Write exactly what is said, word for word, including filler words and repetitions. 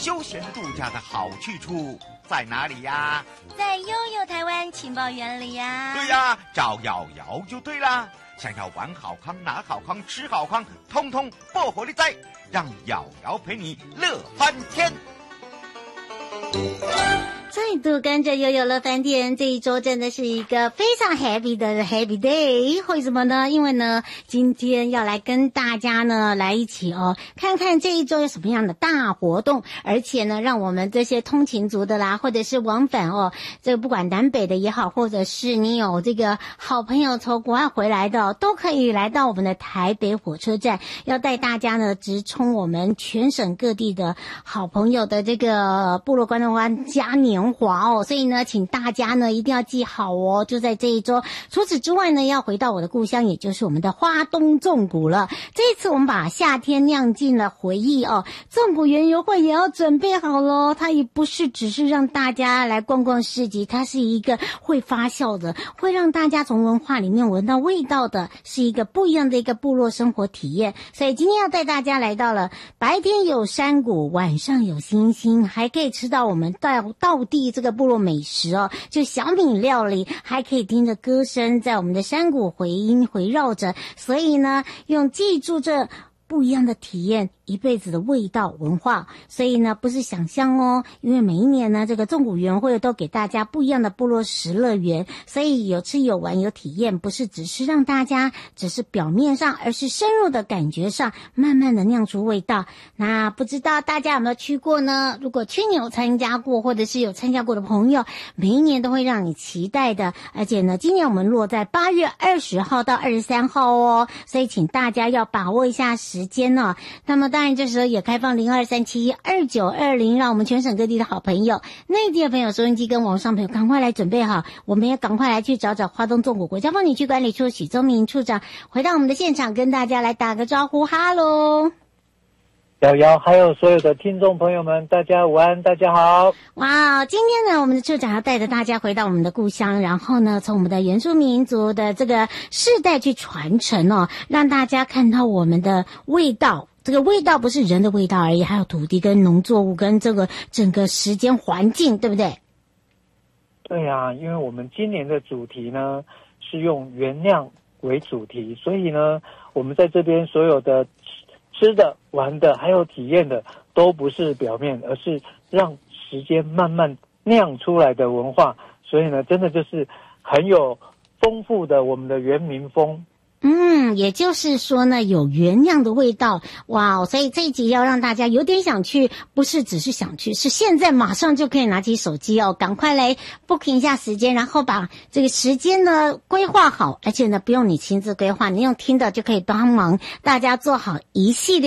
休闲度假的好去处在哪里呀？ 在悠悠台湾情报园里呀。 对呀，找瑶瑶就对啦。想要玩好康、拿好康、吃好康，通通不火力在，让瑶瑶陪你乐翻天。 再度跟着悠悠乐饭店，这一周真的是一个非常 happy 的 happy day。为什么呢？因为呢，今天要来跟大家呢来一起哦，看看这一周有什么样的大活动，而且呢，让我们这些通勤族的啦，或者是往返哦，这个不管南北的也好，或者是你有这个好朋友从国外回来的、哦，都可以来到我们的台北火车站，要带大家呢直冲我们全省各地的好朋友的这个部落观众湾嘉年华哦，所以呢，请大家呢一定要记好哦，就在这一周。除此之外呢，要回到我的故乡，也就是我们的花东纵谷了。这一次我们把夏天酿进了回忆哦，纵谷园游会也要准备好咯，它也不是只是让大家来逛逛市集，它是一个会发酵的，会让大家从文化里面闻到味道的，是一个不一样的一个部落生活体验。所以今天要带大家来到了白天有山谷，晚上有星星，还可以吃到我们道道地这个部落美食哦，就小米料理，还可以听着歌声在我们的山谷回音回绕着。所以呢，用记住这不一样的体验，一辈子的味道文化。所以呢，不是想象哦，因为每一年呢，这个纵谷园会都给大家不一样的部落食乐园，所以有吃有玩有体验，不是只是让大家只是表面上，而是深入的感觉上，慢慢的酿出味道。那不知道大家有没有去过呢？如果去年有参加过，或者是有参加过的朋友，每一年都会让你期待的。而且呢，今年我们落在八月二十号到二十三号哦，所以请大家要把握一下时间哦。那么当然这时候也开放零二三七一二九二零，让我们全省各地的好朋友、内地的朋友、收音机跟网上朋友赶快来准备好，我们也赶快来去找找花东纵谷国家风景区管理处许宗明处长回到我们的现场，跟大家来打个招呼。哈喽， 瑶瑶还有所有的听众朋友们，大家午安，大家好。 哇，今天呢，我们的处长要带着大家回到我们的故乡，然后呢，从我们的原住民族的这个世代去传承哦，让大家看到我们的味道。这个味道不是人的味道而已，还有土地跟农作物跟这个整个时间环境，对不对？ 对啊，因为我们今年的主题呢是用原谅为主题，所以呢，我们在这边所有的吃的、玩的还有体验的都不是表面，而是让时间慢慢酿出来的文化，所以呢，真的就是很有丰富的我们的原民风。 嗯，也就是说呢，有原谅的味道。哇，所以这一集要让大家有点想去，不是只是想去，是现在马上就可以拿起手机哦，赶快来 booking 一下时间，然后把这个时间呢规划好，而且呢不用你亲自规划，你用听的就可以帮忙大家做好一系列